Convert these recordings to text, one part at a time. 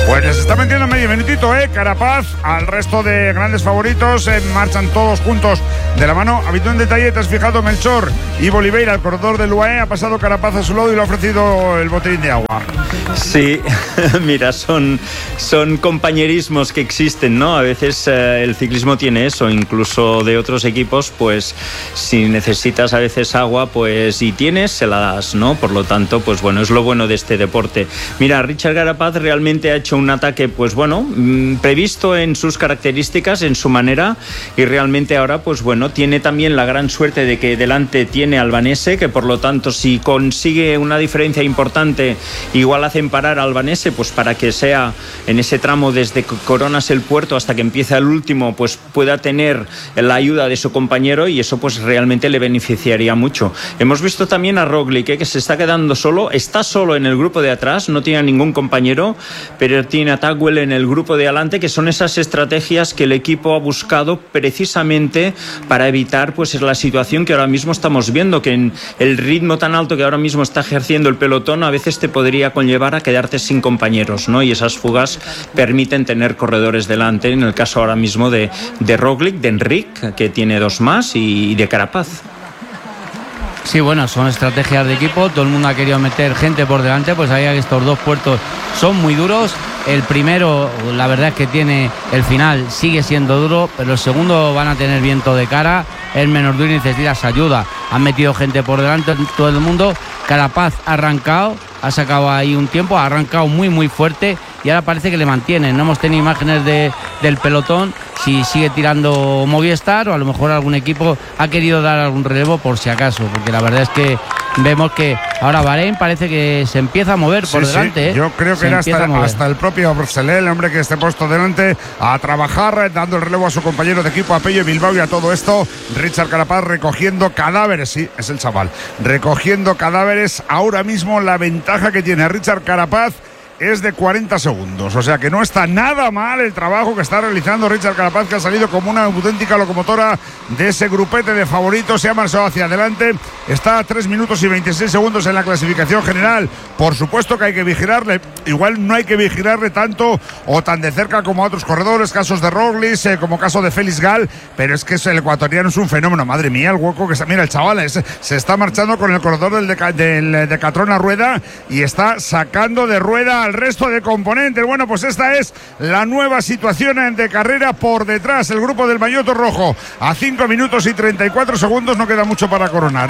Pues les está metiendo medio minutito, Carapaz, al resto de grandes favoritos, marchan todos juntos de la mano. Habito en detalle, te has fijado, Melchor y Oliveira, el corredor del UAE, ha pasado Carapaz a su lado y le ha ofrecido el botellín de agua. Sí, mira, son compañerismos que existen, ¿no? A veces el ciclismo tiene eso, incluso de otros equipos, pues si necesitas a veces agua, pues y tienes, se la das, ¿no? Por lo tanto, pues bueno, es lo bueno de este deporte. Mira, Richard Carapaz realmente ha hecho un ataque, pues bueno, previsto en sus características, en su manera, y realmente ahora, pues bueno, tiene también la gran suerte de que delante tiene Albanese, que por lo tanto, si consigue una diferencia importante, igual hacen parar a Albanese, pues para que sea en ese tramo desde que coronas el puerto hasta que empieza el último, pues pueda tener la ayuda de su compañero, y eso pues realmente le beneficiaría mucho. Hemos visto también a Roglic, que se está quedando solo, está solo en el grupo de atrás, no tiene a ningún compañero, pero tiene a Tagwell en el grupo de adelante, que son esas estrategias que el equipo ha buscado precisamente para evitar pues la situación que ahora mismo estamos viendo, que en el ritmo tan alto que ahora mismo está ejerciendo el pelotón a veces te podría conllevar a quedarte sin compañeros, ¿no? Y esas fugas permiten tener corredores delante, en el caso ahora mismo de Roglic, de Enric, que tiene dos más, y de Carapaz. Sí, bueno, son estrategias de equipo, todo el mundo ha querido meter gente por delante, pues sabía que estos dos puertos son muy duros. El primero, la verdad es que tiene el final, sigue siendo duro, pero el segundo van a tener viento de cara, es menos duro y necesitas ayuda. Han metido gente por delante, todo el mundo. Carapaz ha arrancado, ha sacado ahí un tiempo, ha arrancado muy muy fuerte y ahora parece que le mantienen. No hemos tenido imágenes del pelotón, si sigue tirando Movistar o a lo mejor algún equipo ha querido dar algún relevo por si acaso, porque la verdad es que vemos que ahora Bahrein parece que se empieza a mover por delante. Sí. Yo creo que era hasta el propio Brusselé, el hombre que esté puesto delante a trabajar, dando el relevo a su compañero de equipo, a Pello Bilbao, y a todo esto Richard Carapaz recogiendo cadáveres. Sí, es el chaval, recogiendo cadáveres. Ahora mismo la ventaja que tiene Richard Carapaz es de 40 segundos, o sea que no está nada mal el trabajo que está realizando Richard Carapaz, que ha salido como una auténtica locomotora de ese grupete de favoritos, se ha marchado hacia adelante, está a 3 minutos y 26 segundos en la clasificación general. Por supuesto que hay que vigilarle, igual no hay que vigilarle tanto o tan de cerca como a otros corredores, casos de Roglic, como caso de Félix Gall, pero es que el ecuatoriano es un fenómeno, madre mía, el hueco que está, mira el chaval, se está marchando con el corredor del Decathlon a rueda y está sacando de rueda al resto de componentes. Bueno, pues esta es la nueva situación de carrera por detrás. El grupo del maillot rojo a 5 minutos y 34 segundos. No queda mucho para coronar,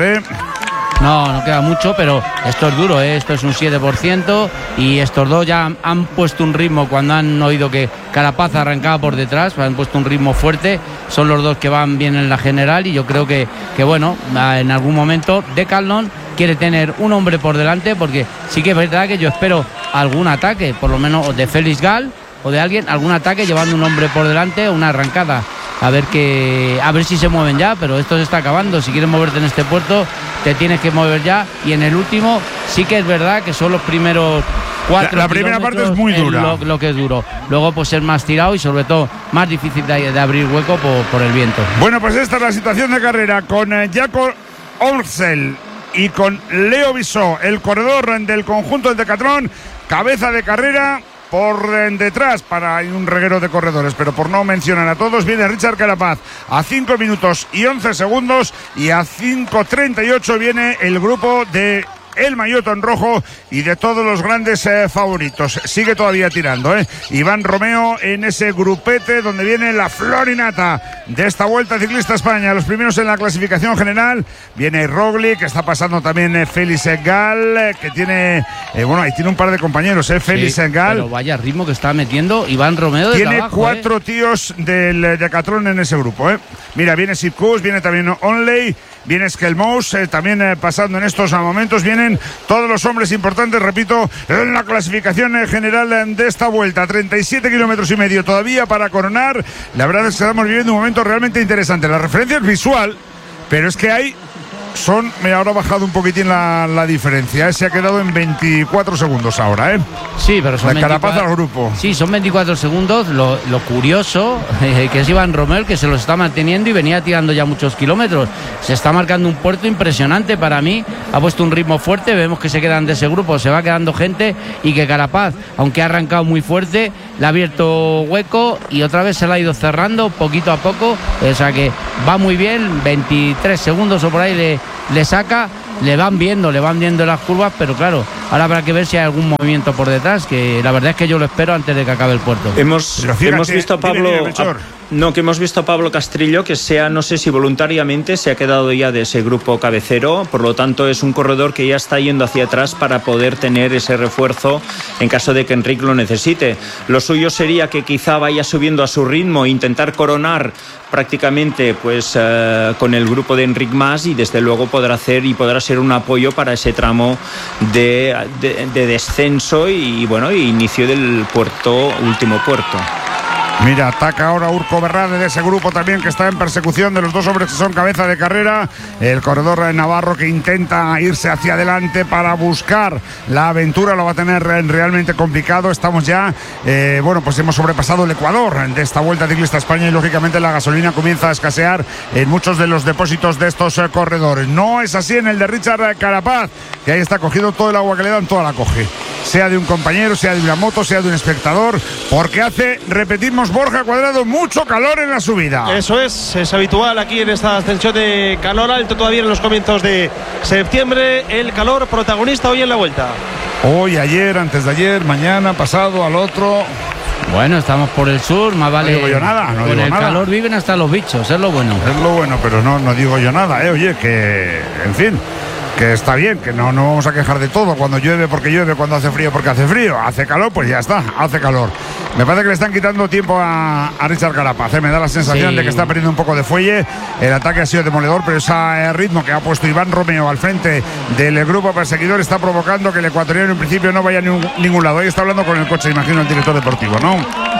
No queda mucho, pero esto es duro, esto es un 7% y estos dos ya han puesto un ritmo cuando han oído que Carapaz arrancaba por detrás, han puesto un ritmo fuerte, son los dos que van bien en la general y yo creo que bueno, en algún momento Decathlon quiere tener un hombre por delante, porque sí que es verdad que yo espero algún ataque, por lo menos de Félix Gall o de alguien, algún ataque llevando un hombre por delante, una arrancada. A ver si se mueven ya, pero esto se está acabando. Si quieres moverte en este puerto, te tienes que mover ya. Y en el último, sí que es verdad que son los primeros 4 La primera parte es muy dura. Lo que es duro. Luego, pues es más tirado y sobre todo más difícil de abrir hueco por el viento. Bueno, pues esta es la situación de carrera con Jakob Orsel y con Leo Bissó, el corredor del conjunto del Decathlon, cabeza de carrera. Por detrás para un reguero de corredores, pero por no mencionar a todos, viene Richard Carapaz a 5 minutos y 11 segundos y a 5:38 viene el grupo de el maillot en rojo y de todos los grandes favoritos. Sigue todavía tirando, Iván Romeo en ese grupete donde viene la florinata de esta Vuelta Ciclista España. Los primeros en la clasificación general viene Roglic, que está pasando también Félix Gall, que tiene ahí tiene un par de compañeros, Félix Gall. Pero vaya ritmo que está metiendo Iván Romeo. Tiene abajo, 4 tíos del Decathlon en ese grupo, Mira, viene Sipkus, viene también Onley, viene Skelmous, también pasando en estos momentos. Vienen todos los hombres importantes, repito, en la clasificación general de esta Vuelta. 37 kilómetros y medio todavía para coronar. La verdad es que estamos viviendo un momento realmente interesante. La referencia es visual, pero es que hay ahora ha bajado un poquitín la diferencia, se ha quedado en 24 segundos ahora, Sí, pero son Carapaz al grupo. Sí, son 24 segundos. Lo curioso que es Iván Romeo, que se lo está manteniendo y venía tirando ya muchos kilómetros. Se está marcando un puerto impresionante para mí. Ha puesto un ritmo fuerte. Vemos que se quedan de ese grupo, se va quedando gente y que Carapaz, aunque ha arrancado muy fuerte, le ha abierto hueco y otra vez se la ha ido cerrando poquito a poco. O sea que va muy bien. 23 segundos o por ahí le saca. Le van viendo las curvas, pero claro, ahora habrá que ver si hay algún movimiento por detrás, que la verdad es que yo lo espero antes de que acabe el puerto. Hemos visto a Pablo... que hemos visto a Pablo Castrillo, que no sé si voluntariamente se ha quedado ya de ese grupo cabecero, por lo tanto es un corredor que ya está yendo hacia atrás para poder tener ese refuerzo en caso de que Enric lo necesite. Lo suyo sería que quizá vaya subiendo a su ritmo e intentar coronar prácticamente pues con el grupo de Enric Mas, y desde luego podrá ser un apoyo para ese tramo de descenso y inicio del último puerto. Mira, ataca ahora Urco Berrade de ese grupo también, que está en persecución de los dos hombres que son cabeza de carrera. El corredor navarro que intenta irse hacia adelante para buscar la aventura, lo va a tener realmente complicado. Estamos ya, pues hemos sobrepasado el Ecuador de esta Vuelta Ciclista a España, y lógicamente la gasolina comienza a escasear en muchos de los depósitos de estos corredores. No es así en el de Richard Carapaz, que ahí está cogido todo el agua que le dan, toda la coge. Sea de un compañero, sea de una moto, sea de un espectador, porque hace, repetimos, Borja Cuadrado, mucho calor en la subida. Eso es habitual aquí en esta ascensión de calor alto todavía en los comienzos de septiembre. El calor protagonista hoy en la Vuelta. Hoy, ayer, antes de ayer, mañana, pasado, al otro. Bueno, estamos por el sur, más vale. No digo yo nada, no con digo el nada. calor viven hasta los bichos, es lo bueno. Es lo bueno, pero no digo yo nada, oye, que, en fin, que está bien, que no vamos a quejar de todo. Cuando llueve porque llueve, cuando hace frío porque hace frío, hace calor, pues ya está, hace calor. Me parece que le están quitando tiempo a Richard Carapaz, me da la sensación de que está perdiendo un poco de fuelle. El ataque ha sido demoledor, pero ese ritmo que ha puesto Iván Romeo al frente del grupo perseguidor está provocando que el ecuatoriano en principio no vaya a ningún lado. Ahí está hablando con el coche, imagino, el director deportivo, ¿no?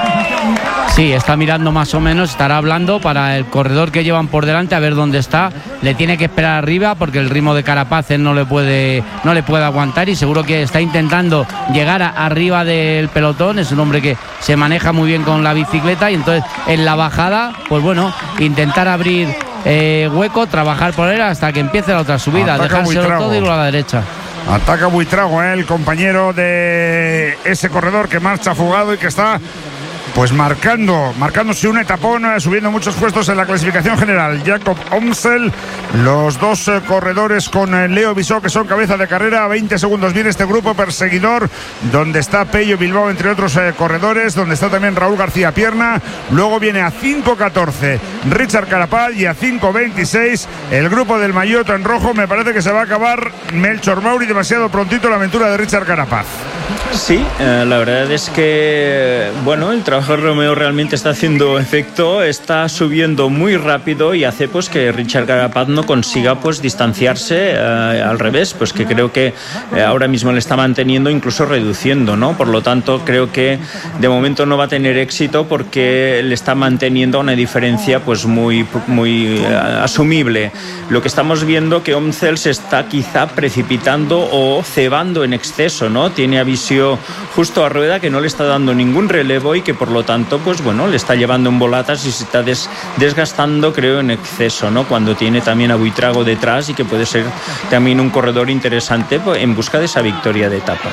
Sí, está mirando más o menos, estará hablando para el corredor que llevan por delante, a ver dónde está. Le tiene que esperar arriba porque el ritmo de Carapaz él no le puede aguantar, y seguro que está intentando llegar arriba del pelotón. Es un hombre que se maneja muy bien con la bicicleta, y entonces en la bajada, pues bueno, intentar abrir hueco, trabajar por él hasta que empiece la otra subida, dejárselo todo y ir a la derecha. Ataca Buitrago, el compañero de ese corredor que marcha fugado y que está pues marcándose un etapón, subiendo muchos puestos en la clasificación general. Jakob Omsel, los dos corredores con Leo Bisó, que son cabeza de carrera. 20 segundos viene este grupo perseguidor, donde está Pello Bilbao, entre otros corredores, donde está también Raúl García Pierna. Luego viene a 5.14 Richard Carapaz, y a 5.26 el grupo del maillot en rojo. Me parece que se va a acabar Melchor Mauri demasiado prontito la aventura de Richard Carapaz. Sí, la verdad es que el trabajo de Romeo realmente está haciendo efecto, está subiendo muy rápido y hace pues que Richard Carapaz no consiga pues distanciarse, al revés, pues que creo que ahora mismo le está manteniendo, incluso reduciendo, ¿no? Por lo tanto, creo que de momento no va a tener éxito porque le está manteniendo una diferencia pues muy asumible. Lo que estamos viendo que Omsel se está quizá precipitando o cebando en exceso, ¿no? Tiene a Visio justo a rueda, que no le está dando ningún relevo y que por lo tanto le está llevando en volatas y se está desgastando, creo, en exceso, ¿no? Cuando tiene también a Buitrago detrás, y que puede ser también un corredor interesante en busca de esa victoria de etapa.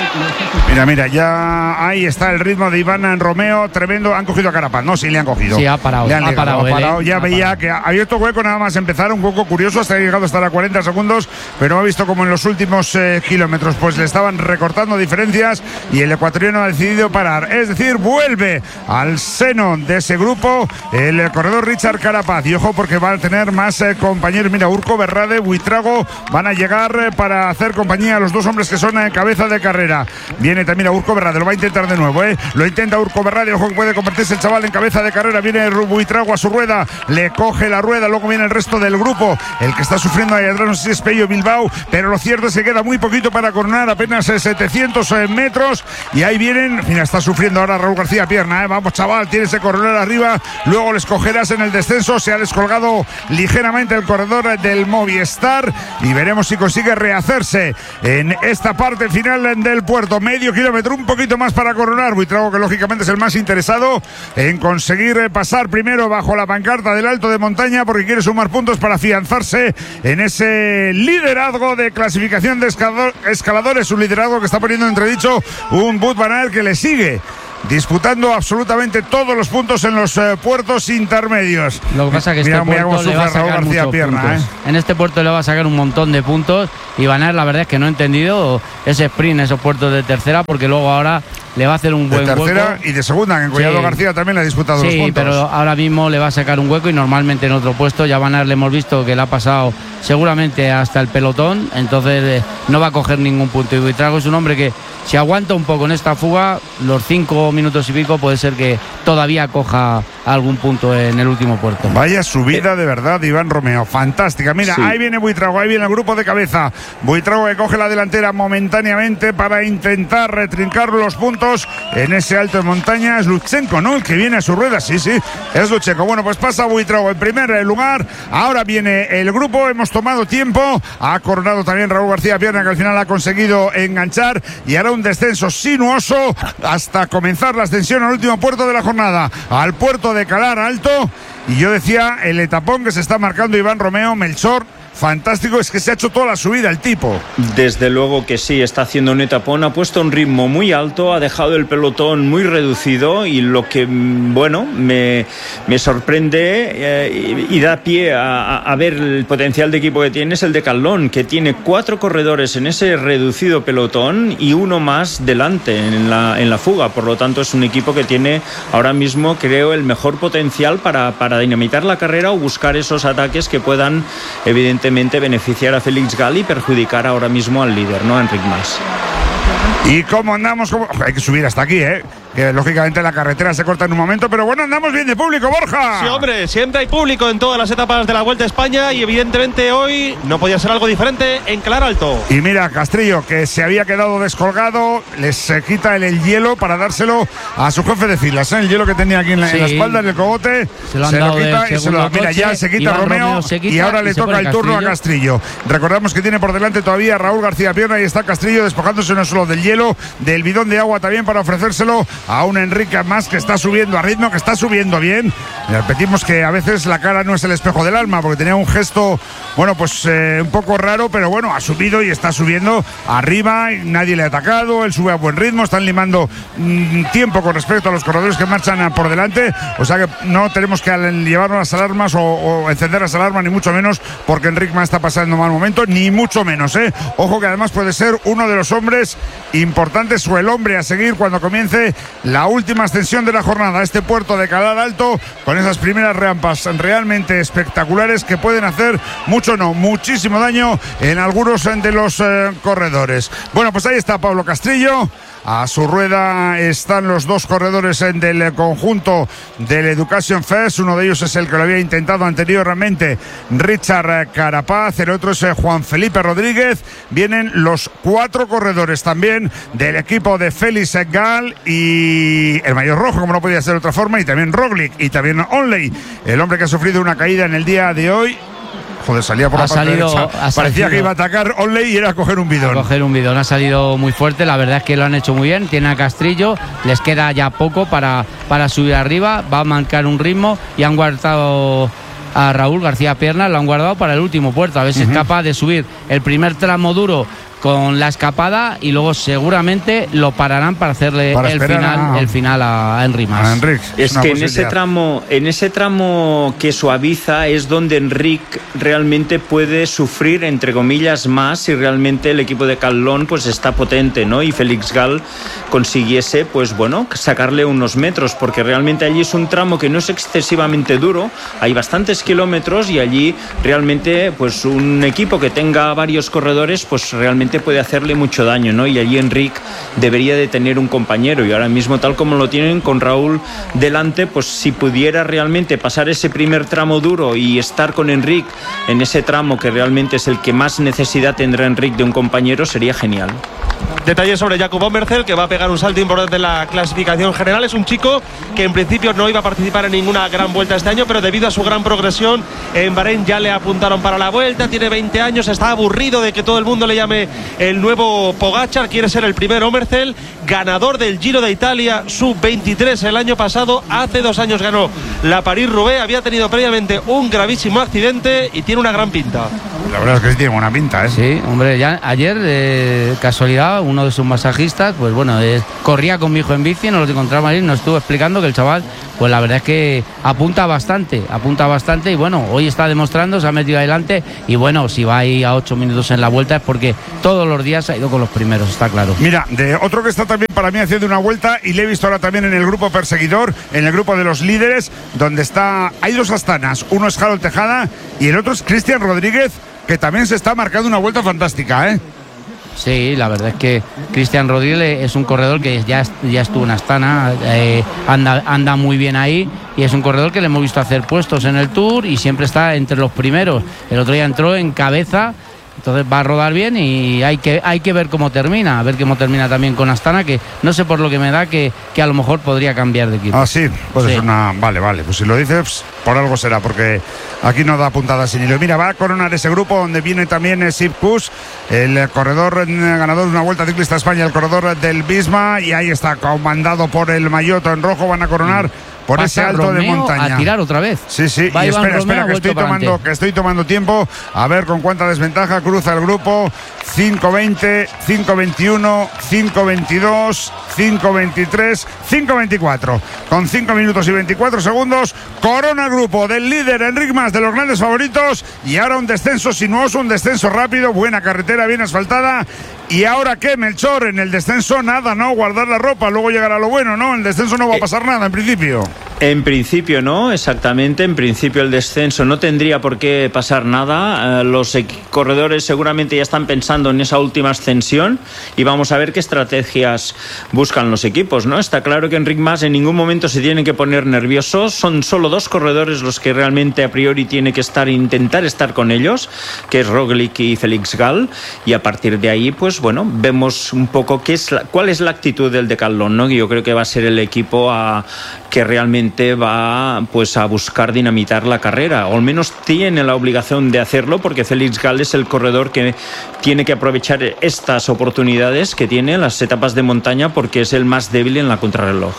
Mira, ya ahí está el ritmo de Iván Romeo, tremendo. Han cogido a Carapaz, ¿no? Sí, le han cogido. Sí, ha parado. Ya veía que ha abierto hueco nada más empezar, un poco curioso, hasta llegado a estar a 40 segundos, pero ha visto como en los últimos kilómetros pues le estaban recortando diferencias, y el ecuatoriano ha decidido parar. Es decir, vuelve al seno de ese grupo el corredor Richard Carapaz, y ojo porque va a tener más compañeros. Mira, Urco Berrade, Buitrago van a llegar para hacer compañía a los dos hombres que son cabeza de carrera. García. Viene también a Urco Berrade, lo va a intentar de nuevo, lo intenta Urco Berrade, ojo que puede convertirse el chaval en cabeza de carrera. Viene Buitrago a su rueda, le coge la rueda, luego viene el resto del grupo. El que está sufriendo ahí atrás, no sé si es Pello Bilbao, pero lo cierto es que queda muy poquito para coronar, apenas 700 metros. Y ahí vienen, mira, está sufriendo ahora Raúl García Pierna, vamos chaval, tienes que coronar arriba, luego les cogerás en el descenso. Se ha descolgado ligeramente el corredor del Movistar y veremos si consigue rehacerse en esta parte final del puerto. Medio kilómetro, un poquito más para coronar. Buitrago, que lógicamente es el más interesado en conseguir pasar primero bajo la pancarta del Alto de Montaña, porque quiere sumar puntos para afianzarse en ese liderazgo de clasificación de escaladores, un liderazgo que está poniendo en entredicho un Wout van Aert, que le sigue disputando absolutamente todos los puntos en los puertos intermedios. Lo que pasa es que este puerto le va a sacar muchos puntos. En este puerto le va a sacar un montón de puntos y Van Aert, la verdad es que no he entendido ese sprint, esos puertos de tercera, porque luego ahora le va a hacer un buen hueco. De tercera y de segunda, que en Collado García también le ha disputado los puntos. Sí, pero ahora mismo le va a sacar un hueco y normalmente en otro puesto. Ya Van Aert le hemos visto que le ha pasado seguramente hasta el pelotón, entonces no va a coger ningún punto. Y Buitrago es un hombre que si aguanta un poco en esta fuga, los 5 minutos y pico, puede ser que todavía coja algún punto en el último puerto. Vaya subida de verdad, Iván Romeo, fantástica. Mira, sí. Ahí viene Buitrago, ahí viene el grupo de cabeza. Buitrago que coge la delantera momentáneamente para intentar retrincar los puntos en ese Alto de Montaña. Es Lutsenko, ¿no? El que viene a su rueda, sí, es Lutsenko. Bueno, pues pasa Buitrago en primer lugar. Ahora viene el grupo, hemos tomado tiempo. Ha coronado también Raúl García Pierna, que al final ha conseguido enganchar, y hará un descenso sinuoso hasta comenzar la ascensión al último puerto de la jornada, al puerto de Calar Alto. Y yo decía, el etapón que se está marcando Iván Romeo, Melchor, fantástico, es que se ha hecho toda la subida el tipo. Desde luego que sí, está haciendo un etapón, ha puesto un ritmo muy alto, ha dejado el pelotón muy reducido, y lo que, bueno, me sorprende y da pie a ver el potencial de equipo que tiene es el de Decathlon, que tiene 4 corredores en ese reducido pelotón y uno más delante en la fuga. Por lo tanto, es un equipo que tiene ahora mismo, creo, el mejor potencial para dinamitar la carrera o buscar esos ataques que puedan, evidentemente, beneficiar a Felix Gall y perjudicar ahora mismo al líder, ¿no? A Enric Mas. ¿Y cómo andamos? Hay que subir hasta aquí, que lógicamente la carretera se corta en un momento, pero bueno, andamos bien de público, Borja. Sí, hombre, siempre hay público en todas las etapas de la Vuelta a España, y evidentemente hoy no podía ser algo diferente en Calar Alto. Y mira, Castrillo, que se había quedado descolgado, les quita el hielo para dárselo a su jefe de filas, el hielo que tenía aquí en la espalda, en el cogote, se lo quita y se lo da. Mira, ya se quita Romeo y ahora le toca el turno a Castrillo. Recordamos que tiene por delante todavía Raúl García Pierna, y está Castrillo despojándose no solo del hielo, del bidón de agua también, para ofrecérselo a un Enrique Mas, que está subiendo a ritmo, que está subiendo bien. Y repetimos que a veces la cara no es el espejo del alma, porque tenía un gesto, bueno, pues un poco raro, pero bueno, ha subido y está subiendo arriba, y nadie le ha atacado, él sube a buen ritmo, están limando tiempo con respecto a los corredores que marchan por delante, o sea que no tenemos que llevarnos las alarmas o encender las alarmas, ni mucho menos, porque Enrique Mas está pasando un mal momento, ni mucho menos, Ojo que además puede ser uno de los hombres importantes, o el hombre a seguir cuando comience la última ascensión de la jornada, este puerto de Calar Alto, con esas primeras rampas realmente espectaculares que pueden hacer mucho, no, muchísimo daño en algunos de los corredores. Bueno, pues ahí está Pablo Castrillo. A su rueda están los 2 corredores del conjunto del Education First. Uno de ellos es el que lo había intentado anteriormente, Richard Carapaz. El otro es Juan Felipe Rodríguez. Vienen los 4 corredores también del equipo de Felix Gall y el maillot rojo, como no podía ser de otra forma, y también Roglic y también Onley, el hombre que ha sufrido una caída en el día de hoy. Joder, salía por la parte derecha. Parecía que iba a atacar Onley y era a coger un bidón. Ha salido muy fuerte, la verdad es que lo han hecho muy bien. Tiene a Castrillo, les queda ya poco para subir arriba, va a marcar un ritmo, y han guardado a Raúl García Pierna, lo han guardado para el último puerto, a ver si es capaz de subir el primer tramo duro con la escapada, y luego seguramente lo pararán para hacerle el final a Enric Mas. Es que en ese tramo que suaviza es donde Enric realmente puede sufrir, entre comillas, más, si realmente el equipo de Decathlon pues está potente, ¿no? Y Felix Gall consiguiese, pues bueno, sacarle unos metros, porque realmente allí es un tramo que no es excesivamente duro, hay bastantes kilómetros, y allí realmente pues un equipo que tenga varios corredores pues realmente realmente puede hacerle mucho daño, ¿no? Y allí Enric debería de tener un compañero, y ahora mismo, tal como lo tienen con Raúl delante, pues si pudiera realmente pasar ese primer tramo duro y estar con Enric en ese tramo que realmente es el que más necesidad tendrá Enric de un compañero, sería genial. Detalles sobre Jakub Omerzel, que va a pegar un salto importante en la clasificación general. Es un chico que en principio no iba a participar en ninguna gran vuelta este año, pero debido a su gran progresión en Bahrein ya le apuntaron para la vuelta. Tiene 20 años, está aburrido de que todo el mundo le llame el nuevo Pogačar. Quiere ser el primer Omerzel, ganador del Giro de Italia sub-23 el año pasado. Hace 2 años ganó la París-Roubaix. Había tenido previamente un gravísimo accidente y tiene una gran pinta. La verdad es que sí tiene buena pinta, ¿eh? Sí, hombre, ya ayer, casualidad, uno de sus masajistas, pues bueno, corría con mi hijo en bici, nos lo encontramos ahí, nos estuvo explicando que el chaval, pues la verdad es que apunta bastante y bueno, hoy está demostrando, se ha metido adelante y bueno, si va ahí a 8 minutos en la vuelta es porque todos los días ha ido con los primeros, está claro. Mira, de otro que está también para mí haciendo una vuelta y le he visto ahora también en el grupo perseguidor, en el grupo de los líderes, donde hay 2 astanas, uno es Harold Tejada y el otro es Cristian Rodríguez, que también se está marcando una vuelta fantástica, ¿eh? Sí, la verdad es que Cristian Rodríguez es un corredor que ya estuvo en Astana, anda muy bien ahí y es un corredor que le hemos visto hacer puestos en el Tour y siempre está entre los primeros. El otro día entró en cabeza, entonces va a rodar bien y hay que ver cómo termina, a ver cómo termina también con Astana, que no sé por lo que me da que a lo mejor podría cambiar de equipo. Ah, sí, pues sí. Es una... Vale, pues si lo dices, por algo será, porque aquí no da puntadas sin hilo. Mira, va a coronar ese grupo donde viene también Sepp Kuss, el corredor ganador de una Vuelta Ciclista a España, el corredor del Bisma, y ahí está, comandado por el Mayoto en rojo, van a coronar por ese alto Romeo de montaña. A tirar otra vez. Sí, y espera, que estoy tomando tiempo. A ver con cuánta desventaja cruza el grupo. 5:20, 5:21, 5:22, 5:23, 5:24. Con 5 minutos y 24 segundos, corona el grupo del líder Enric Mas, de los grandes favoritos. Y ahora un descenso sinuoso, un descenso rápido, buena carretera, bien asfaltada. ¿Y ahora qué, Melchor? En el descenso nada, ¿no? Guardar la ropa, luego llegará lo bueno, ¿no? En el descenso no va a pasar nada, en principio. En principio no, exactamente. En principio el descenso no tendría por qué pasar nada. Los corredores seguramente ya están pensando en esa última ascensión y vamos a ver qué estrategias buscan los equipos, ¿no? Está claro que Enric Mas en ningún momento se tiene que poner nervioso. Son solo 2 corredores los que realmente a priori tiene que intentar estar con ellos, que es Roglic y Félix Gall, y a partir de ahí, pues bueno, vemos un poco cuál es la actitud del Decathlon, ¿no? Yo creo que va a ser el equipo que realmente va pues a buscar dinamitar la carrera, o al menos tiene la obligación de hacerlo, porque Félix Gall es el corredor que tiene que aprovechar estas oportunidades que tiene las etapas de montaña, porque es el más débil en la contrarreloj.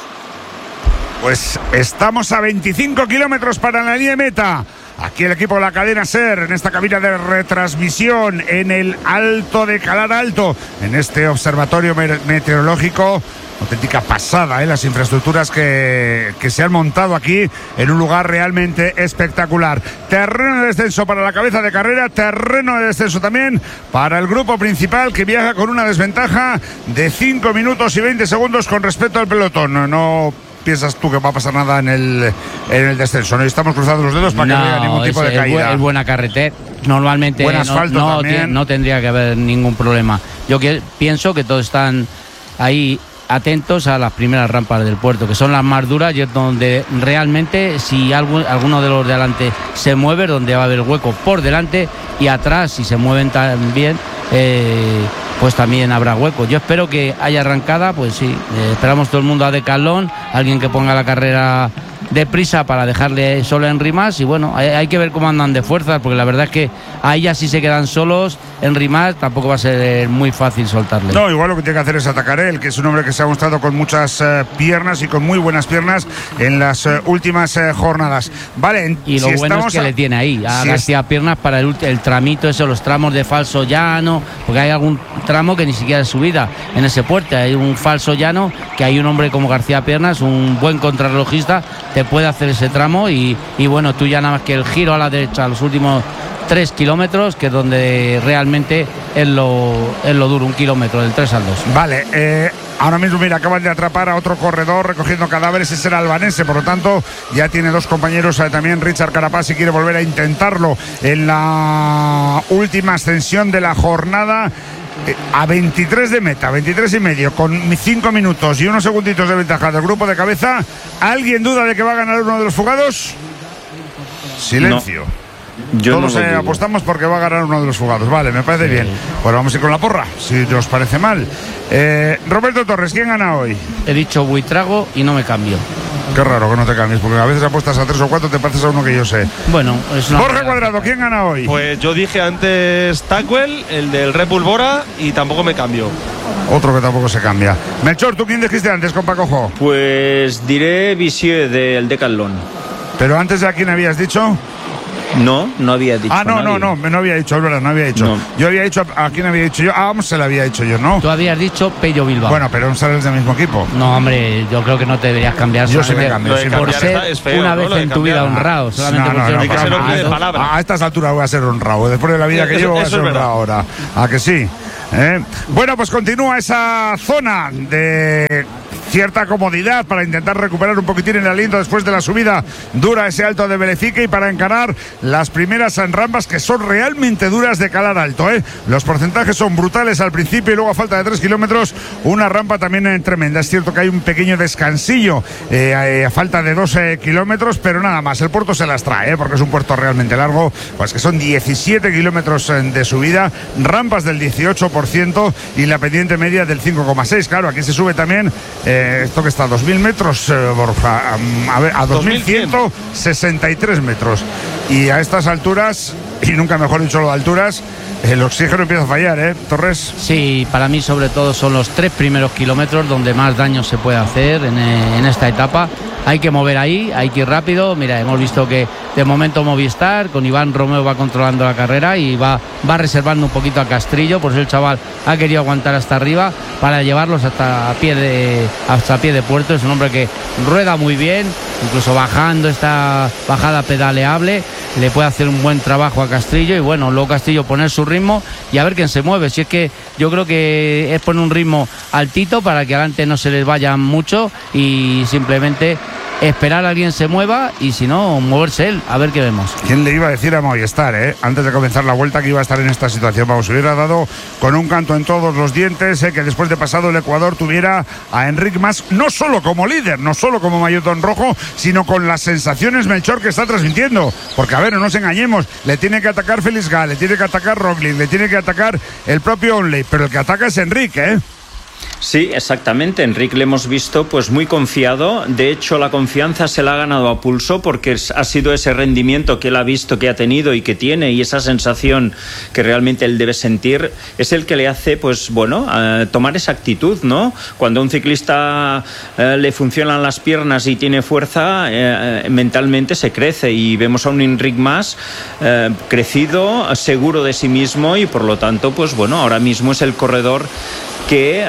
Pues estamos a 25 kilómetros para la línea de meta. Aquí el equipo de la cadena SER, en esta cabina de retransmisión, en el Alto de Calar Alto, en este observatorio meteorológico. Auténtica pasada, las infraestructuras que se han montado aquí en un lugar realmente espectacular. Terreno de descenso para la cabeza de carrera, terreno de descenso también para el grupo principal, que viaja con una desventaja de 5 minutos y 20 segundos con respecto al pelotón. No piensas tú que va a pasar nada en el descenso, no estamos cruzando los dedos para que no haya ningún tipo de caída. Es buena carretera, normalmente buen asfalto no tendría que haber ningún problema. Yo pienso que todos están ahí atentos a las primeras rampas del puerto, que son las más duras, y es donde realmente, si alguno de los de adelante se mueve, donde va a haber hueco por delante, y atrás, si se mueven también, pues también habrá hueco. Yo espero que haya arrancada, pues sí, esperamos todo el mundo a Decathlon, alguien que ponga la carrera deprisa para dejarle solo a Enric Mas, y bueno, hay que ver cómo andan de fuerzas, porque la verdad es que ahí ya si se quedan solos, Enric Mas tampoco va a ser muy fácil soltarle. No, igual lo que tiene que hacer es atacar él, que es un hombre que se ha mostrado con muchas piernas y con muy buenas piernas en las últimas jornadas. Vale, y lo bueno es que le tiene ahí a García Piernas para el tramito ese, los tramos de falso llano, porque hay algún tramo que ni siquiera es subida en ese puerto, hay un falso llano que hay un hombre como García Piernas, un buen contrarrelojista, te puede hacer ese tramo y bueno, tú ya nada más que el giro a la derecha, los últimos 3 kilómetros, que es donde realmente es lo duro, 1 kilómetro, del 3 al 2. Vale, ahora mismo, mira, acaban de atrapar a otro corredor recogiendo cadáveres, ese era albanese, por lo tanto ya tiene 2 compañeros, también Richard Carapaz, si quiere volver a intentarlo en la última ascensión de la jornada. a 23 de meta, 23 y medio, con 5 minutos y unos segunditos de ventaja del grupo de cabeza. ¿Alguien duda de que va a ganar uno de los fugados? Silencio. Yo Todos no apostamos porque va a ganar uno de los fugados. Vale, me parece bien. Pues vamos a ir con la porra, si nos parece mal. Roberto Torres, ¿quién gana hoy? He dicho Buitrago y no me cambio. Qué raro que no te cambies, porque a veces apuestas a 3 o 4, te pareces a uno que yo sé. Bueno, es una... Jorge Cuadrado, ¿quién gana hoy? Pues yo dije antes Tackwell, el del Red Bull Bora, y tampoco me cambio. Otro que tampoco se cambia. Melchor, ¿tú quién dijiste antes con Paco Jo? Pues diré Visieux del Decathlon. Pero antes de a quién habías dicho. No había dicho. No había dicho, es verdad, no había dicho. No. Yo había dicho, ¿a quién había dicho yo? Vamos, se la había dicho yo, ¿no? Tú habías dicho Pello Bilbao. Bueno, pero no sales del mismo equipo. No, hombre, yo creo que no te deberías cambiar. Yo sí me cambio. Por ser es feo, una ¿no? vez Lo de en tu vida cambiar. honrado. Solamente No, por ser hay que ser hombre de honrado. palabra. A estas alturas voy a ser honrado. Después de la vida que llevo voy a Eso ser es verdad. honrado ahora. ¿A que sí? Bueno, pues continúa esa zona de cierta comodidad para intentar recuperar un poquitín el aliento después de la subida dura, ese alto de Velecique, y para encarar las primeras rampas que son realmente duras de calar alto. Los porcentajes son brutales al principio y luego a falta de 3 kilómetros una rampa también tremenda. Es cierto que hay un pequeño descansillo a falta de 2 kilómetros, pero nada más. El puerto se las trae, porque es un puerto realmente largo, pues que son 17 kilómetros de subida, rampas del 18% y la pendiente media del 5,6. Claro, aquí se sube también esto que está a 2.000 metros, Borja, a 2.163 metros. Y a estas alturas, y nunca mejor dicho lo de alturas, el oxígeno empieza a fallar, Torres. Sí, para mí sobre todo son los 3 primeros kilómetros donde más daño se puede hacer en esta etapa. Hay que mover ahí, hay que ir rápido. Mira, hemos visto que de momento Movistar con Iván Romeo va controlando la carrera y va reservando un poquito a Castrillo. Por eso el chaval ha querido aguantar hasta arriba para llevarlos hasta pie de puerto. Es un hombre que rueda muy bien, incluso bajando esta bajada pedaleable. Le puede hacer un buen trabajo a Castrillo y bueno, luego Castrillo poner su ritmo y a ver quién se mueve. Si es que yo creo que es poner un ritmo altito para que adelante no se les vaya mucho y simplemente esperar a alguien se mueva y si no, moverse él, a ver qué vemos. ¿Quién le iba a decir a Movistar, antes de comenzar la vuelta, que iba a estar en esta situación? Vamos, hubiera dado con un canto en todos los dientes que después de pasado el Ecuador tuviera a Enric Mas, no solo como líder, no solo como maillotón rojo, sino con las sensaciones, Melchor, que está transmitiendo. Porque, a ver, no nos engañemos, le tiene que atacar Félix Gall, le tiene que atacar Roglic, le tiene que atacar el propio Onley, pero el que ataca es Enric, Sí, exactamente. Enric le hemos visto pues muy confiado. De hecho, la confianza se la ha ganado a pulso porque ha sido ese rendimiento que él ha visto, que ha tenido y que tiene, y esa sensación que realmente él debe sentir es el que le hace, pues bueno, tomar esa actitud, ¿no? Cuando a un ciclista le funcionan las piernas y tiene fuerza, mentalmente se crece, y vemos a un Enric Mas crecido, seguro de sí mismo, y por lo tanto, pues bueno, ahora mismo es el corredor que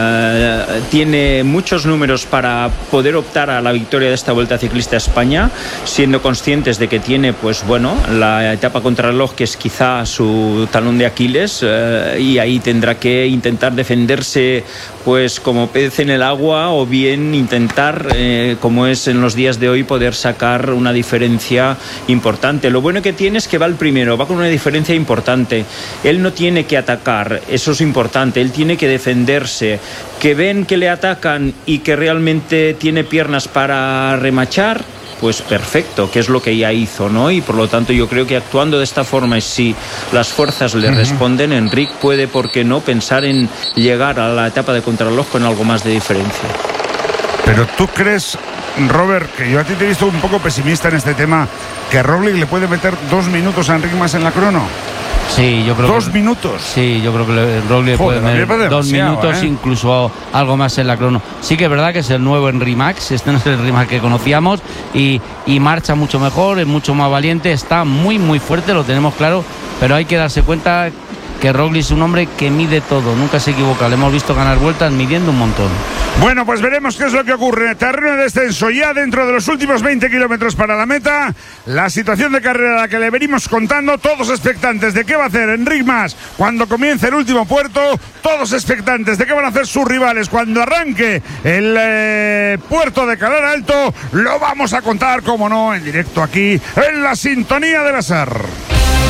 tiene muchos números para poder optar a la victoria de esta Vuelta Ciclista a España, siendo conscientes de que tiene, pues bueno, la etapa contrarreloj, que es quizá su talón de Aquiles, y ahí tendrá que intentar defenderse pues como pez en el agua, o bien intentar, como es en los días de hoy, poder sacar una diferencia importante. Lo bueno que tiene es que va el primero, va con una diferencia importante. Él no tiene que atacar, eso es importante, él tiene que defenderse. Que ven que le atacan y que realmente tiene piernas para remachar, pues perfecto, que es lo que ya hizo, ¿no? Y por lo tanto yo creo que actuando de esta forma, y si las fuerzas le responden, Enric puede, ¿por qué no?, pensar en llegar a la etapa de contrarreloj con algo más de diferencia. Pero tú crees, Robert, que yo a ti te he visto un poco pesimista en este tema, que Roglic le puede meter 2 minutos a Enric Mas en la crono. Sí, yo creo 2 minutos. Sí, yo creo que Roglic puede meter 2 minutos, incluso algo más en la crono. Sí que es verdad que es el nuevo Enric Mas, este no es el Enric Mas que conocíamos, y marcha mucho mejor, es mucho más valiente, está muy muy fuerte, lo tenemos claro, pero hay que darse cuenta que Roglic es un hombre que mide todo, nunca se equivoca, le hemos visto ganar vueltas midiendo un montón. Bueno, pues veremos qué es lo que ocurre en el terreno de descenso ya dentro de los últimos 20 kilómetros para la meta. La situación de carrera a la que le venimos contando, todos expectantes de qué va a hacer Enric Mas cuando comience el último puerto, todos expectantes de qué van a hacer sus rivales cuando arranque el puerto de Calar Alto. Lo vamos a contar, como no, en directo aquí en la sintonía de la SER.